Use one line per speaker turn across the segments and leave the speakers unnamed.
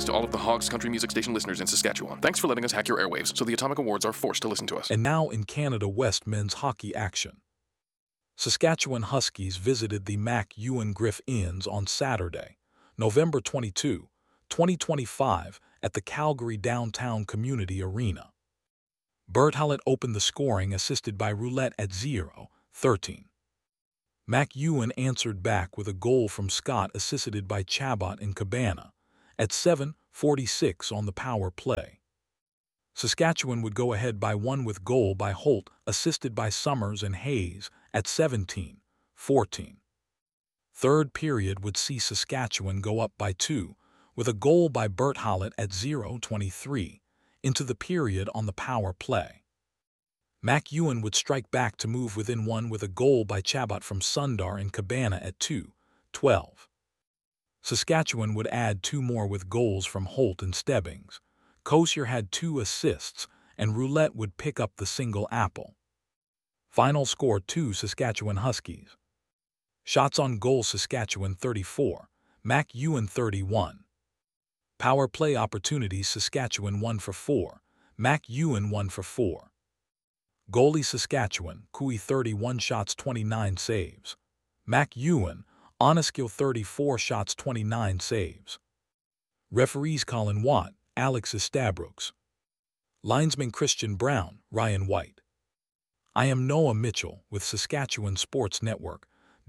apologies to all of the Hogs Country Music Station listeners in Saskatchewan. Thanks for letting us hack your airwaves so the Atomic Awards are forced to listen to us.
And now in Canada West men's hockey action. Saskatchewan Huskies visited the Mac Ewan Griff Inns on Saturday, November 22, 2025, at the Calgary Downtown Community Arena. Bert Hallett opened the scoring, assisted by Roulette at 0-13. Mac Ewan answered back with a goal from Scott, assisted by Chabot and Cabana, at 7:46 on the power play. Saskatchewan would go ahead by 1 with goal by Holt, assisted by Summers and Hayes, at 17-14. Third period would see Saskatchewan go up by 2, with a goal by Bert Hallett at 0:23, into the period on the power play. Mac Ewan would strike back to move within 1 with a goal by Chabot from Sundar and Cabana at 2:12. Saskatchewan would add 2 more with goals from Holt and Stebbings. Kosier had 2 assists, and Roulette would pick up the single apple. Final score 2 Saskatchewan Huskies. Shots on goal Saskatchewan 34, Mac Ewan 31. Power play opportunities Saskatchewan 1 for 4, Mac Ewan 1 for 4. Goalie Saskatchewan, Cooey 31 shots 29 saves. Mac Ewan, Oneskill 34 shots 29 saves. Referees Colin Watt, Alex Estabrooks. Linesman Christian Brown, Ryan White. I am Noah Mitchell with Saskatchewan Sports Network,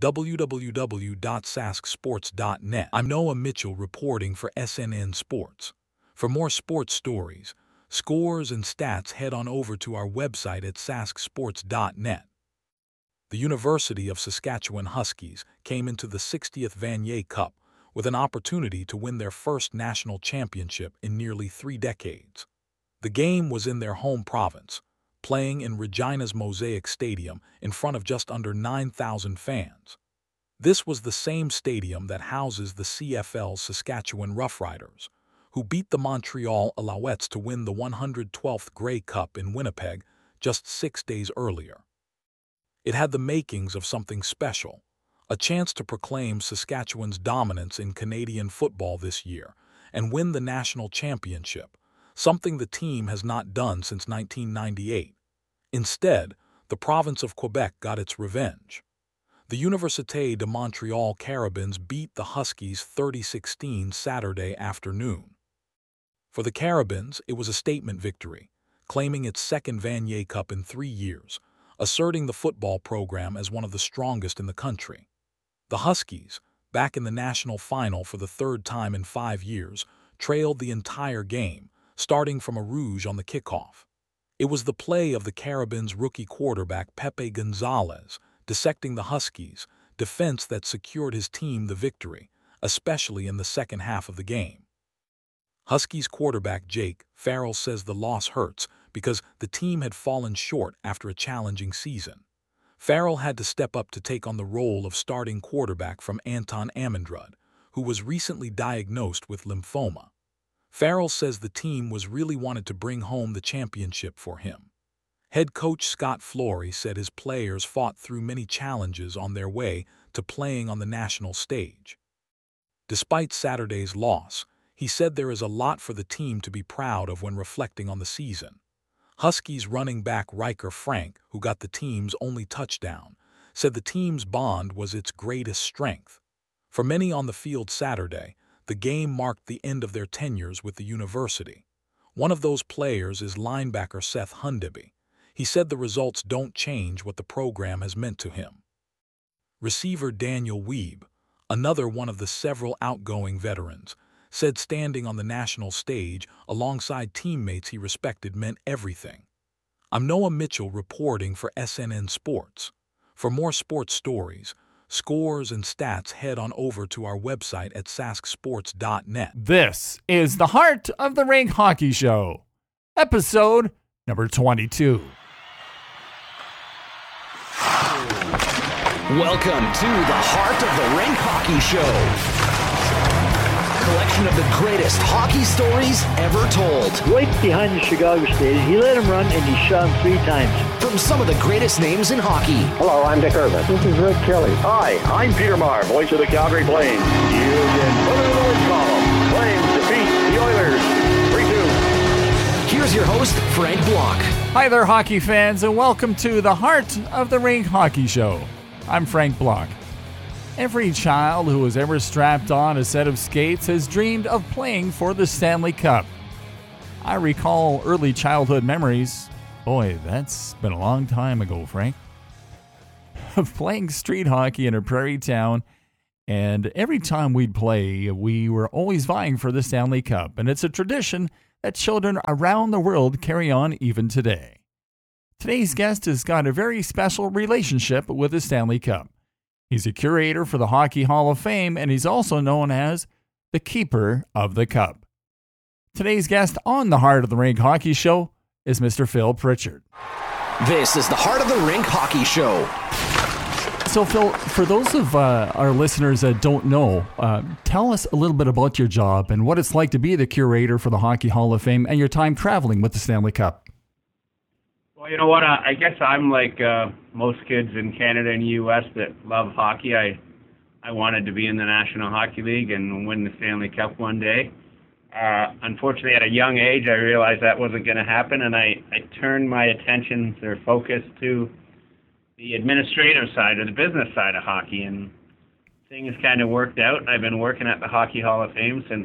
www.sasksports.net. I'm Noah Mitchell reporting for SNN Sports. For more sports stories, scores, and stats, head on over to our website at sasksports.net. The University of Saskatchewan Huskies came into the 60th Vanier Cup with an opportunity to win their first national championship in nearly 3 decades. The game was in their home province, playing in Regina's Mosaic Stadium in front of just under 9,000 fans. This was the same stadium that houses the CFL's Saskatchewan Roughriders, who beat the Montreal Alouettes to win the 112th Grey Cup in Winnipeg just 6 days earlier. It had the makings of something special, a chance to proclaim Saskatchewan's dominance in Canadian football this year and win the national championship, something the team has not done since 1998. Instead, the province of Quebec got its revenge. The Université de Montréal Carabins beat the Huskies 30-16 Saturday afternoon. For the Carabins, it was a statement victory, claiming its second Vanier Cup in 3 years, asserting the football program as one of the strongest in the country. The Huskies, back in the national final for the 3rd time in 5 years, trailed the entire game, starting from a rouge on the kickoff. It was the play of the Carabins' rookie quarterback Pepe Gonzalez dissecting the Huskies' defense that secured his team the victory, especially in the second half of the game. Huskies quarterback Jake Farrell says the loss hurts because the team had fallen short after a challenging season. Farrell had to step up to take on the role of starting quarterback from Anton Amundrud, who was recently diagnosed with lymphoma. Farrell says the team was really wanted to bring home the championship for him. Head coach Scott Flory said his players fought through many challenges on their way to playing on the national stage. Despite Saturday's loss, he said there is a lot for the team to be proud of when reflecting on the season. Huskies running back Riker Frank, who got the team's only touchdown, said the team's bond was its greatest strength. For many on the field Saturday, the game marked the end of their tenures with the university. One of those players is linebacker Seth Hundeby. He said the results don't change what the program has meant to him. Receiver Daniel Weeb, another one of the several outgoing veterans, said standing on the national stage alongside teammates he respected meant everything. I'm Noah Mitchell reporting for SNN Sports. For more sports stories, scores, and stats, head on over to our website at sasksports.net.
This is the Heart of the Rink Hockey Show, episode number 22.
Welcome to the Heart of the Rink Hockey Show. Collection of the greatest hockey stories ever told.
Right behind the Chicago stage, he let him run and he shot him 3 times.
From some of the greatest names in hockey.
Hello, I'm Dick Irvin.
This is Rick Kelly.
Hi, I'm Peter Maher, voice of the Calgary Flames. You can put it in the win column. Flames defeat the Oilers.
Hi there, hockey fans, and welcome to the Heart of the Rink Hockey Show. I'm Frank Block. Every child who has ever strapped on a set of skates has dreamed of playing for the Stanley Cup. I recall early childhood memories. Boy, that's been a long time ago, Frank. Of playing street hockey in a prairie town, and every time we'd play, we were always vying for the Stanley Cup, and it's a tradition that children around the world carry on even today. Today's guest has got a very special relationship with the Stanley Cup. He's a curator for the Hockey Hall of Fame, and he's also known as the Keeper of the Cup. Today's guest on the Heart of the Rink Hockey Show is Mr. Phil Pritchard.
This is the Heart of the Rink Hockey Show.
So, Phil, for those of our listeners that don't know, tell us a little bit about your job and what it's like to be the curator for the Hockey Hall of Fame and your time traveling with the Stanley Cup.
Well, you know what? I guess I'm like most kids in Canada and U.S. that love hockey. I wanted to be in the National Hockey League and win the Stanley Cup one day. Unfortunately, at a young age, I realized that wasn't going to happen, and I turned my attention or focus to the administrative side or the business side of hockey, and things kind of worked out. I've been working at the Hockey Hall of Fame since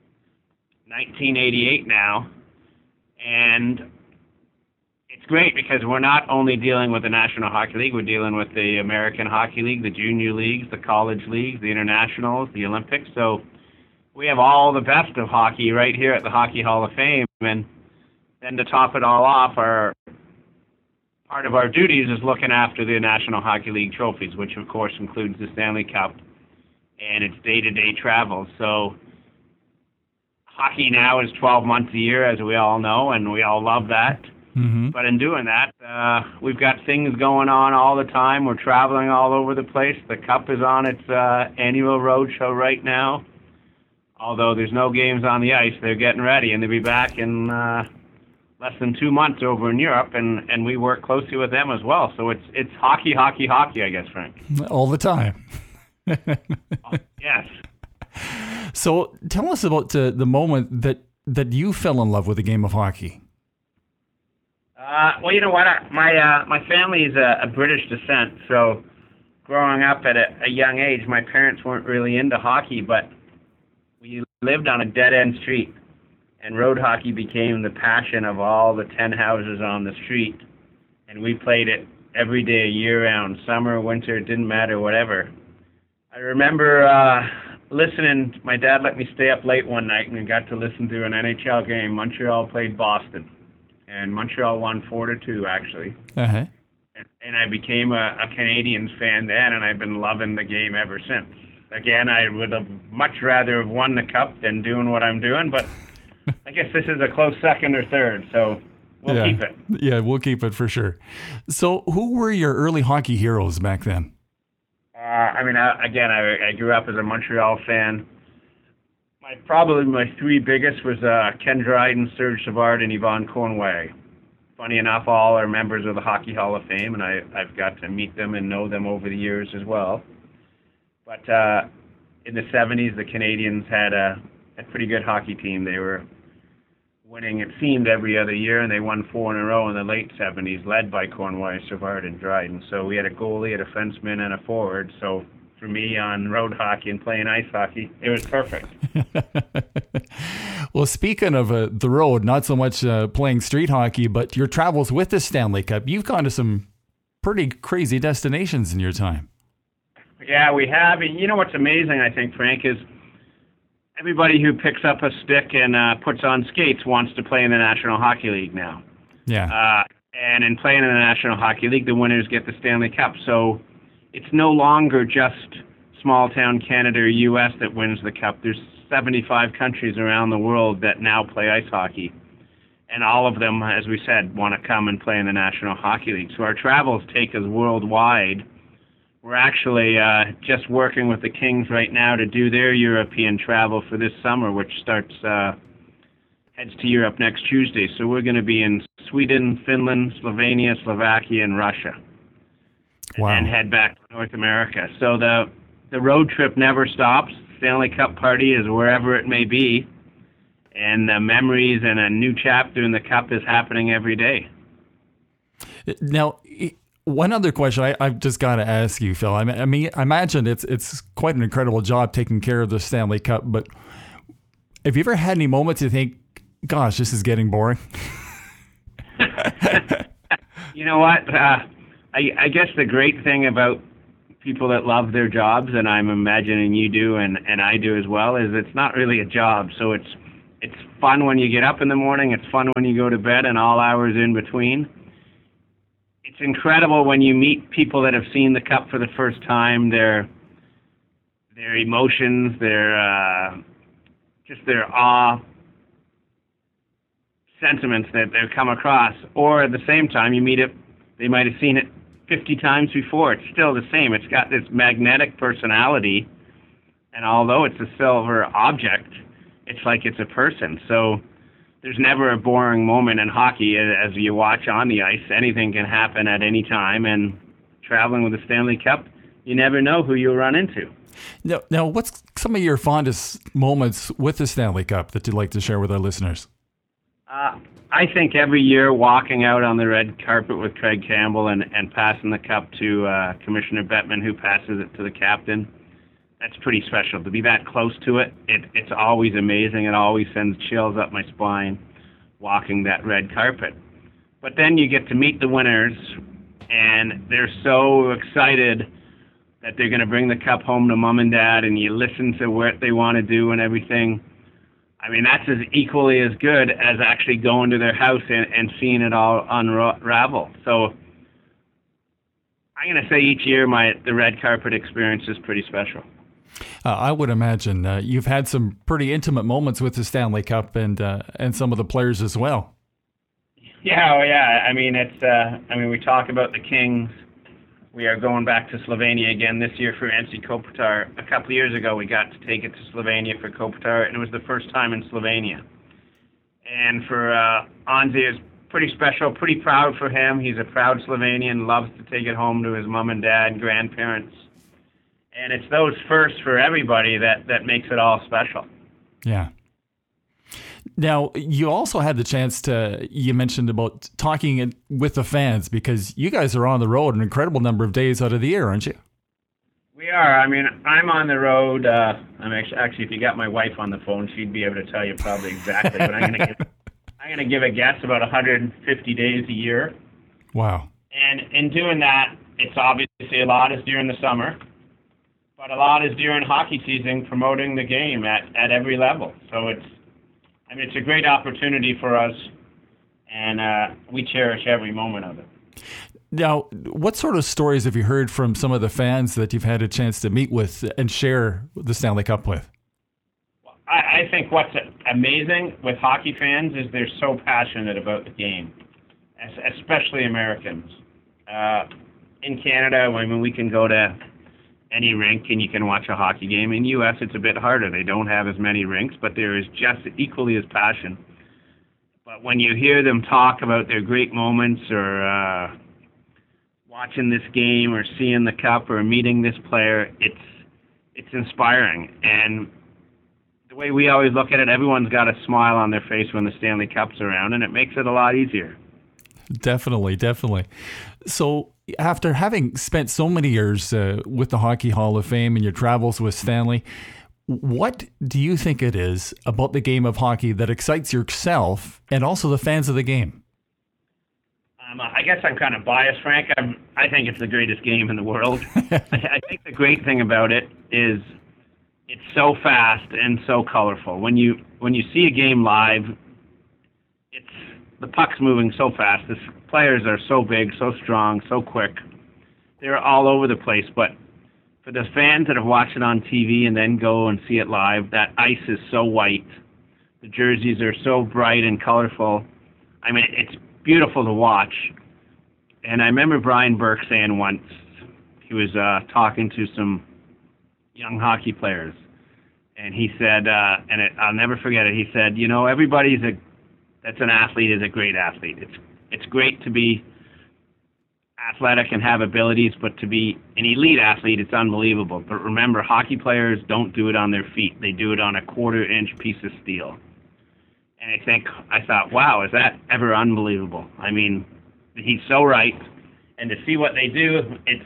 1988 now, and it's great because we're not only dealing with the National Hockey League, we're dealing with the American Hockey League, the junior leagues, the college leagues, the internationals, the Olympics. So we have all the best of hockey right here at the Hockey Hall of Fame. And then to top it all off, part of our duties is looking after the National Hockey League trophies, which of course includes the Stanley Cup and its day-to-day travel. So hockey now is 12 months a year, as we all know, and we all love that. Mm-hmm. But in doing that, we've got things going on all the time. We're traveling all over the place. The Cup is on its annual roadshow right now. Although there's no games on the ice, they're getting ready, and they'll be back in less than 2 months over in Europe, and we work closely with them as well. So it's hockey, hockey, hockey, I guess, Frank.
All the time.
Yes.
So tell us about the moment that you fell in love with the game of hockey.
Well, you know what? My family is a British descent, so growing up at a young age, my parents weren't really into hockey, but we lived on a dead-end street, and road hockey became the passion of all the 10 houses on the street, and we played it every day, year-round, summer, winter, it didn't matter, whatever. I remember listening. My dad let me stay up late one night, and we got to listen to an NHL game. Montreal played Boston, and Montreal won 4-2, actually.
Uh-huh.
And I became a Canadiens fan then, and I've been loving the game ever since. Again, I would have much rather have won the Cup than doing what I'm doing, but I guess this is a close second or third, so we'll keep it.
Yeah, we'll keep it for sure. So who were your early hockey heroes back then?
I grew up as a Montreal fan. Probably my three biggest was Ken Dryden, Serge Savard, and Yvon Cournoyer. Funny enough, all are members of the Hockey Hall of Fame, and I've got to meet them and know them over the years as well. But in the 70s, the Canadiens had a pretty good hockey team. They were winning, it seemed, every other year, and they won 4 in a row in the late 70s, led by Cournoyer, Savard, and Dryden. So we had a goalie, a defenseman, and a forward. So for me, on road hockey and playing ice hockey, it was perfect.
Well, speaking of the road, not so much playing street hockey, but your travels with the Stanley Cup, you've gone to some pretty crazy destinations in your time.
Yeah, we have. And you know what's amazing, I think, Frank, is everybody who picks up a stick and puts on skates wants to play in the National Hockey League now.
Yeah.
And in playing in the National Hockey League, the winners get the Stanley Cup. So it's no longer just small-town Canada or U.S. that wins the Cup. There's 75 countries around the world that now play ice hockey. And all of them, as we said, want to come and play in the National Hockey League. So our travels take us worldwide. We're actually just working with the Kings right now to do their European travel for this summer, which heads to Europe next Tuesday. So we're going to be in Sweden, Finland, Slovenia, Slovakia, and Russia.
Wow.
And head back to North America. So the road trip never stops. Stanley Cup party is wherever it may be. And the memories and a new chapter in the Cup is happening every day.
Now, one other question I've just got to ask you, Phil. I mean, I imagine it's quite an incredible job taking care of the Stanley Cup, but have you ever had any moments you think, gosh, this is getting boring?
You know what? I guess the great thing about people that love their jobs, and I'm imagining you do and I do as well, is it's not really a job. So it's fun when you get up in the morning. It's fun when you go to bed and all hours in between. It's incredible when you meet people that have seen the Cup for the first time, their emotions, their awe sentiments that they've come across. Or at the same time, you meet it, they might have seen it 50 times before. It's still the same. It's got this magnetic personality, and although it's a silver object, it's like it's a person. So there's never a boring moment in hockey as you watch on the ice. Anything can happen at any time, and traveling with the Stanley Cup, you never know who you'll run into.
Now, what's some of your fondest moments with the Stanley Cup that you'd like to share with our listeners?
I think every year walking out on the red carpet with Craig Campbell and passing the cup to Commissioner Bettman, who passes it to the captain, that's pretty special. To be that close to it, it's always amazing. It always sends chills up my spine walking that red carpet. But then you get to meet the winners, and they're so excited that they're going to bring the cup home to mom and dad, and you listen to what they want to do and everything. I mean, that's as equally as good as actually going to their house and seeing it all unravel. So I'm going to say each year the red carpet experience is pretty special.
I would imagine you've had some pretty intimate moments with the Stanley Cup and some of the players as well.
Yeah. I mean, we talk about the Kings. We are going back to Slovenia again this year for NC Kopitar. A couple of years ago, we got to take it to Slovenia for Kopitar, and it was the first time in Slovenia. And for Anze, it's pretty special, pretty proud for him. He's a proud Slovenian, loves to take it home to his mom and dad, grandparents. And it's those firsts for everybody that makes it all special.
Yeah. Now, you also had the chance you mentioned about talking with the fans, because you guys are on the road an incredible number of days out of the year, aren't you?
We are. I mean, I'm on the road. I'm actually, if you got my wife on the phone, she'd be able to tell you probably exactly. But I'm going to give a guess, about 150 days a year. Wow. And in doing that, it's obviously a lot is during the summer, but a lot is during hockey season, promoting the game at every level. So it's a great opportunity for us, and we cherish every moment of it.
Now, what sort of stories have you heard from some of the fans that you've had a chance to meet with and share the Stanley Cup with?
I think what's amazing with hockey fans is they're so passionate about the game, especially Americans. In Canada, when we can go to any rink and you can watch a hockey game. In the U.S., it's a bit harder. They don't have as many rinks, but there is just equally as passion. But when you hear them talk about their great moments or watching this game or seeing the cup or meeting this player, it's inspiring. And the way we always look at it, everyone's got a smile on their face when the Stanley Cup's around, and it makes it a lot easier.
Definitely. So after having spent so many years with the Hockey Hall of Fame and your travels with Stanley, what do you think it is about the game of hockey that excites yourself and also the fans of the game?
I guess I'm kind of biased, Frank. I think it's the greatest game in the world. I think the great thing about it is it's so fast and so colorful. When you see a game live, the puck's moving so fast. The players are so big, so strong, so quick. They're all over the place. But for the fans that have watched it on TV and then go and see it live, that ice is so white. The jerseys are so bright and colorful. I mean, it's beautiful to watch. And I remember Brian Burke saying once, he was talking to some young hockey players, and he said, I'll never forget it, he said, everybody that's an athlete is a great athlete. It's great to be athletic and have abilities, but to be an elite athlete, it's unbelievable. But remember, hockey players don't do it on their feet. They do it on a quarter-inch piece of steel. And I thought, wow, is that ever unbelievable? I mean, he's so right. And to see what they do, it's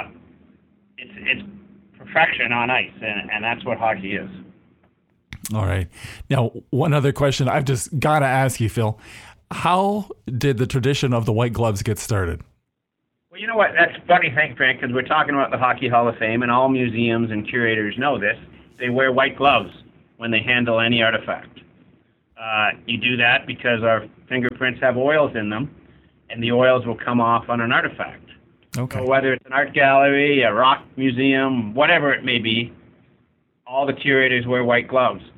perfection on ice, and that's what hockey is.
All right. Now, one other question I've just got to ask you, Phil. How did the tradition of the white gloves get started?
Well, you know what? That's a funny thing, Frank, because we're talking about the Hockey Hall of Fame, and all museums and curators know this. They wear white gloves when they handle any artifact. You do that because our fingerprints have oils in them, and the oils will come off on an artifact.
Okay.
So whether it's an art gallery, a rock museum, whatever it may be, all the curators wear white gloves.